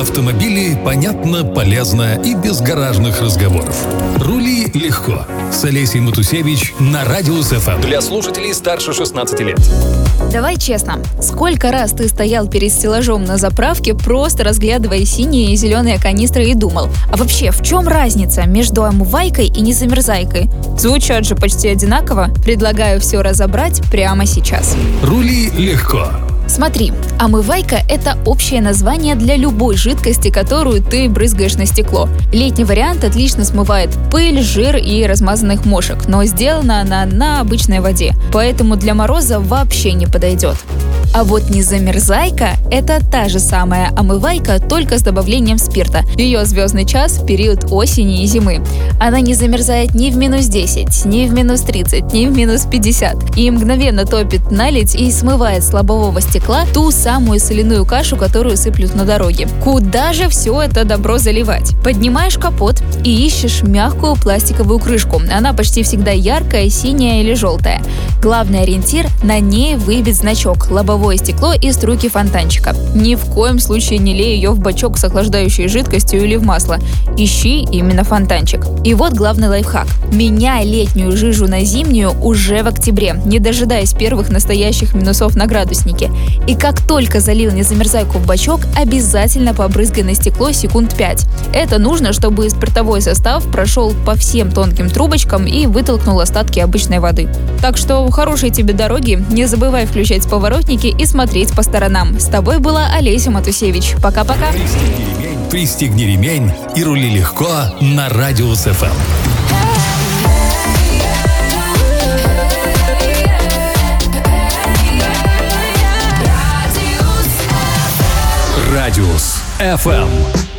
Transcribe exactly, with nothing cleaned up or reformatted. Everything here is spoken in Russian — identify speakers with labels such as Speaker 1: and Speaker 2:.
Speaker 1: Автомобили понятно, полезно и без гаражных разговоров. Рули легко. С Олесей Матусевич на Радиус эф эм.
Speaker 2: Для слушателей старше шестнадцати лет.
Speaker 3: Давай честно, сколько раз ты стоял перед стеллажом на заправке, просто разглядывая синие и зеленые канистры и думал, а вообще в чем разница между омывайкой и незамерзайкой? Звучат же почти одинаково. Предлагаю все разобрать прямо сейчас.
Speaker 1: Рули легко.
Speaker 3: Смотри, омывайка – это общее название для любой жидкости, которую ты брызгаешь на стекло. Летний вариант отлично смывает пыль, жир и размазанных мошек, но сделана она на обычной воде, поэтому для мороза вообще не подойдет. А вот незамерзайка – это та же самая омывайка, только с добавлением спирта. Ее звездный час в период осени и зимы. Она не замерзает ни в минус десять, ни в минус тридцать, ни в минус пятьдесят. И мгновенно топит наледь и смывает с лобового стекла ту самую соляную кашу, которую сыплют на дороге. Куда же все это добро заливать? Поднимаешь капот и ищешь мягкую пластиковую крышку. Она почти всегда яркая, синяя или желтая. Главный ориентир – на ней выбит значок лобовое стекло и струйки фонтанчика. Ни в коем случае не лей ее в бачок с охлаждающей жидкостью или в масло. Ищи именно фонтанчик. И вот главный лайфхак. Меняй летнюю жижу на зимнюю уже в октябре, не дожидаясь первых настоящих минусов на градуснике. И как только залил незамерзайку в бачок, обязательно побрызгай на стекло секунд пять. Это нужно, чтобы спиртовой состав прошел по всем тонким трубочкам и вытолкнул остатки обычной воды. Так что хорошей тебе дороги, не забывай включать поворотники и смотреть по сторонам. С тобой была Олеся Матусевич. Пока-пока.
Speaker 1: Пристегни ремень, пристегни ремень и рули легко на Радиус эф эм. Радиус эф эм.